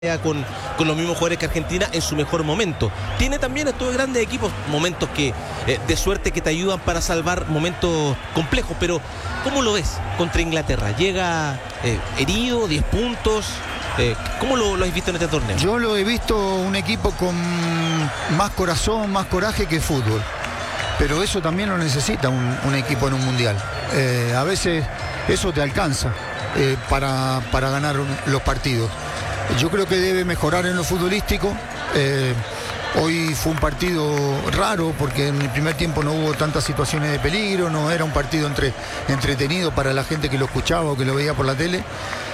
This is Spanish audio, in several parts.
con los mismos jugadores que Argentina en su mejor momento. Tiene también estos grandes equipos momentos que de suerte que te ayudan para salvar momentos complejos, pero ¿cómo lo ves contra Inglaterra? Llega herido, 10 puntos. ¿Cómo lo has visto en este torneo? Yo lo he visto un equipo con más corazón, más coraje que fútbol, pero eso también lo necesita un equipo en un mundial. A veces eso te alcanza para ganar los partidos. Yo creo que debe mejorar en lo futbolístico. Hoy fue un partido raro porque en el primer tiempo no hubo tantas situaciones de peligro, no era un partido entretenido para la gente que lo escuchaba o que lo veía por la tele.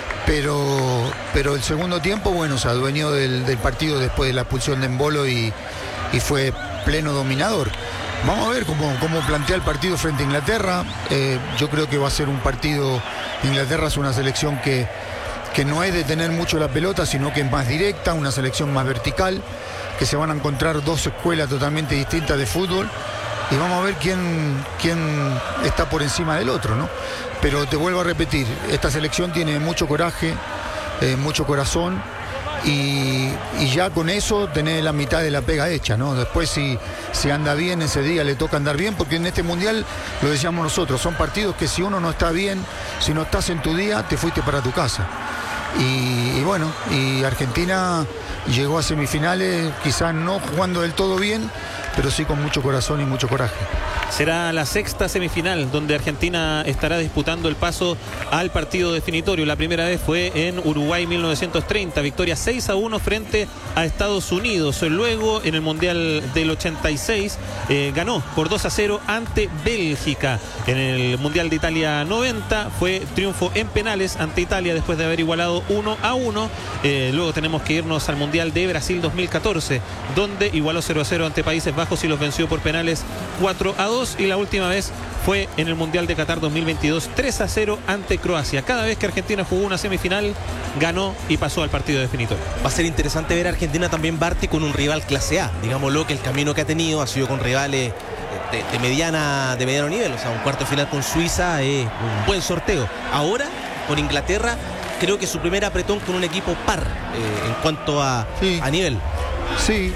Pero el segundo tiempo, bueno, se adueñó del partido después de la expulsión de Embolo y fue pleno dominador. Vamos a ver cómo plantea el partido frente a Inglaterra. Yo creo que va a ser un partido. Inglaterra es una selección que no es de tener mucho la pelota, sino que es más directa, una selección más vertical, que se van a encontrar dos escuelas totalmente distintas de fútbol y vamos a ver quién está por encima del otro, ¿no? Pero te vuelvo a repetir, esta selección tiene mucho coraje, mucho corazón y ya con eso tenés la mitad de la pega hecha, ¿no? Después si anda bien ese día, le toca andar bien, porque en este mundial, lo decíamos nosotros, son partidos que si uno no está bien, si no estás en tu día, te fuiste para tu casa. Y bueno, y Argentina llegó a semifinales, quizás no jugando del todo bien, pero sí con mucho corazón y mucho coraje. Será la sexta semifinal donde Argentina estará disputando el paso al partido definitorio. La primera vez fue en Uruguay 1930, victoria 6-1 frente a Estados Unidos. Luego en el Mundial del 86 ganó por 2-0 ante Bélgica. En el Mundial de Italia 90 fue triunfo en penales ante Italia después de haber igualado 1-1. Luego tenemos que irnos al Mundial de Brasil 2014, donde igualó 0-0 ante Países Bajos y los venció por penales 4-2. Y la última vez fue en el Mundial de Qatar 2022, 3-0 ante Croacia. Cada vez que Argentina jugó una semifinal, ganó y pasó al partido definitorio. Va a ser interesante ver a Argentina también, Barty, con un rival clase A. Digámoslo, que el camino que ha tenido ha sido con rivales de mediano nivel. O sea, un cuarto de final con Suiza es un buen sorteo. Ahora, con Inglaterra, creo que su primer apretón con un equipo par en cuanto a nivel. Sí.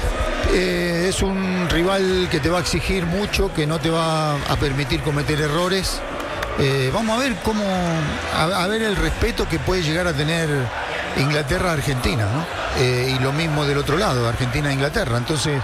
Es un rival que te va a exigir mucho, que no te va a permitir cometer errores. Vamos a ver a ver el respeto que puede llegar a tener Inglaterra a Argentina, ¿no? Y lo mismo del otro lado, Argentina a Inglaterra. Entonces,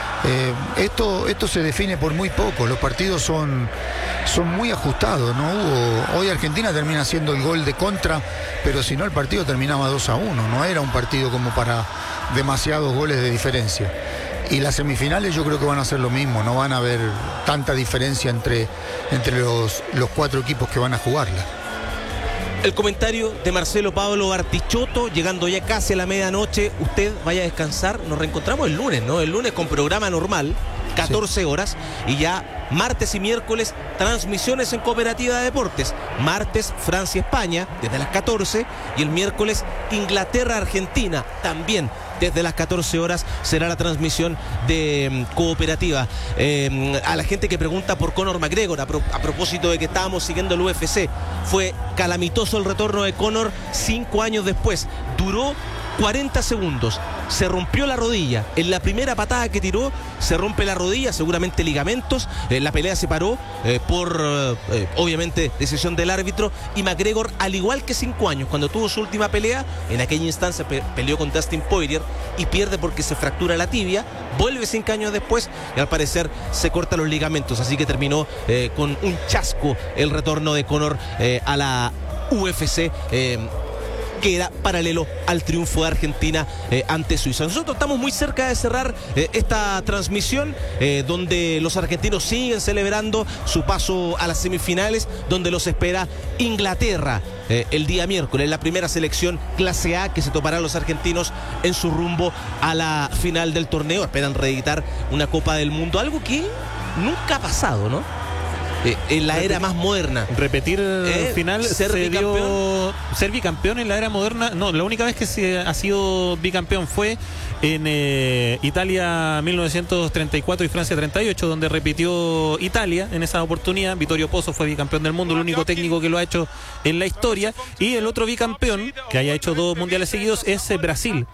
esto se define por muy poco. Los partidos son muy ajustados, ¿no? Hoy Argentina termina haciendo el gol de contra, pero si no el partido terminaba 2-1. No era un partido como para demasiados goles de diferencia. Y las semifinales yo creo que van a ser lo mismo, no van a haber tanta diferencia entre los cuatro equipos que van a jugarla. El comentario de Marcelo Pablo Bartichotto, llegando ya casi a la medianoche. Usted vaya a descansar, nos reencontramos el lunes, ¿no? El lunes con programa normal, 14 horas, y ya martes y miércoles transmisiones en Cooperativa de Deportes. Martes Francia-España desde las 14 y el miércoles Inglaterra-Argentina también desde las 14 horas será la transmisión de Cooperativa. A la gente que pregunta por Conor McGregor, a propósito de que estábamos siguiendo el UFC, fue calamitoso el retorno de Conor 5 años después. Duró 40 segundos, se rompió la rodilla. En la primera patada que tiró se rompe la rodilla, seguramente ligamentos. La pelea se paró por obviamente decisión del árbitro, y McGregor, al igual que 5 años cuando tuvo su última pelea, en aquella instancia peleó con Dustin Poirier y pierde porque se fractura la tibia, vuelve 5 años después y al parecer se corta los ligamentos, así que terminó con un chasco el retorno de Conor a la UFC, que era paralelo al triunfo de Argentina ante Suiza. Nosotros estamos muy cerca de cerrar esta transmisión, donde los argentinos siguen celebrando su paso a las semifinales, donde los espera Inglaterra el día miércoles, la primera selección clase A que se toparán los argentinos en su rumbo a la final del torneo. Esperan reeditar una Copa del Mundo, algo que nunca ha pasado, ¿no? en la era más moderna. Repetir final, ser bicampeón en la era moderna. No, la única vez que se ha sido bicampeón fue en Italia 1934 y Francia 38, donde repitió Italia en esa oportunidad. Vittorio Pozzo fue bicampeón del mundo, el único técnico que lo ha hecho en la historia. Y el otro bicampeón que haya hecho 2 mundiales seguidos es Brasil,